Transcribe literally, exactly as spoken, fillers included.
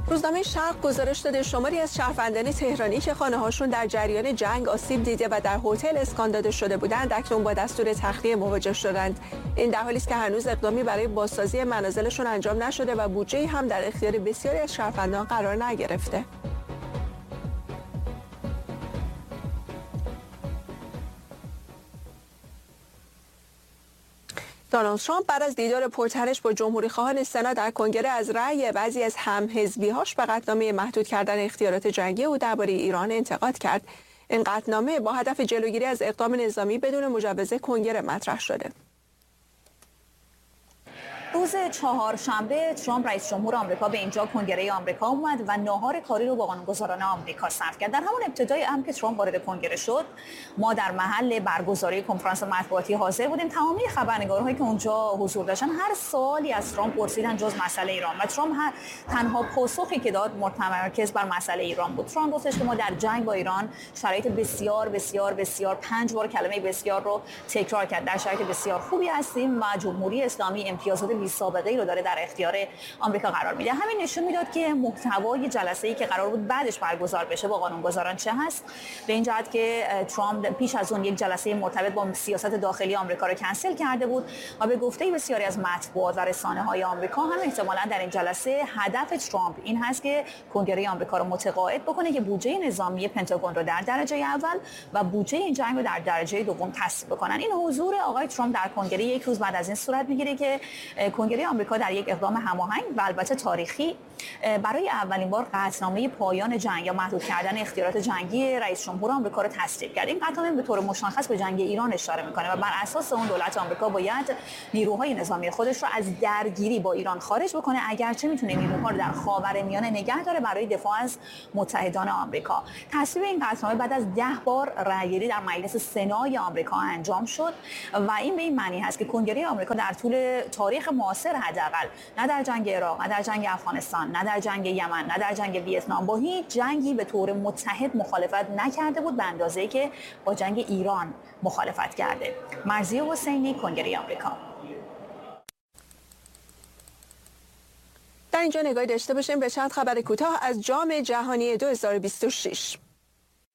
روزنامه شرق گزارش داده شماری از شهروندان تهرانی که خانه‌هاشون در جریان جنگ آسیب دیده و در هتل اسکان داده شده بودند اکنون با دستور تخلیه مواجه شدند. این در حالی است که هنوز اقدامی برای بازسازی منازلشون انجام نشده و بودجه‌ای هم در اختیار بسیاری از شهروندان قرار نگرفته. دونالد ترامپ بعد از دیدار پرتنش با جمهوری‌خواهان سنا در کنگره از رأی بعضی از همحزبی‌هاش به قطعنامه محدود کردن اختیارات جنگی او درباره ایران انتقاد کرد. این قطعنامه با هدف جلوگیری از اقدام نظامی بدون مجوز کنگره مطرح شده. روز چهارشنبه ترامپ رئیس جمهور آمریکا به اینجا کنگره آمریکا اومد و ناهار کاری رو با قانونگذاران آمریکا صرف کرد. در همون ابتدای امر که ترامپ وارد کنگره شد، ما در محل برگزاری کنفرانس مطبوعاتی حاضر بودیم. تمامی خبرنگارهایی که اونجا حضور داشتن هر سوالی از ترامپ پرسیدن جز مسئله ایران و ترامپ هر تنها پاسخی که داد متمرکز بر مسئله ایران بود. ترامپ گفتش که ما در جنگ با ایران شرایط بسیار بسیار بسیار پنج بار کلمه بسیار رو تکرار کرد. در شرایط بسیار خوبی هستیم و جمهوری اسلامی امتیازات بی سابقه ای رو داره در اختیار آمریکا قرار میده. همین نشون میداد که محتوای جلسه‌ای که قرار بود بعدش برگزار بشه با قانونگذاران چه هست، به این جهت که ترامپ پیش از اون یک جلسه مرتبط با سیاست داخلی آمریکا رو کنسل کرده بود و به گفته بسیاری از مطبوعات و رسانه‌های آمریکا هم احتمالاً در این جلسه هدف ترامپ این هست که کنگره آمریکا رو متقاعد بکنه که بودجه نظامی پنتاگون رو در درجه اول و بودجه این جنگ رو در درجه دوم تصویب بکنن. این حضور آقای ترامپ در کنگره یک روز بعد از این صورت میگیره که کنگره آمریکا در یک اقدام هماهنگ و البته تاریخی برای اولین بار قطعنامه پایان جنگ یا محدود کردن اختیارات جنگی رئیس جمهور آمریکا رو تصویب کرد. این قطعنامه به طور مشخص به جنگ ایران اشاره میکنه و بر اساس اون دولت آمریکا باید نیروهای نظامی خودش رو از درگیری با ایران خارج بکنه، اگرچه میتونه نیروها رو در خاورمیانه نگه داره برای دفاع از متحدان آمریکا. تصویب این قطعنامه بعد از ده بار رأی‌گیری در مجلس سنای آمریکا انجام شد و این به این معنی هست که کنگره آمریکا در طول تاریخ معاصر حداقل نه در جنگ عراق، نه در جنگ افغانستان، نه در جنگ یمن، نه در جنگ ویتنام با هیچ جنگی به طور متحد مخالفت نکرده بود به اندازه‌ای که با جنگ ایران مخالفت کرده. مرضیه حسینی، کنگره آمریکا. در اینجا نگاهی داشته باشیم به چند خبر کوتاه از جام جهانی دو هزار و بیست و شش.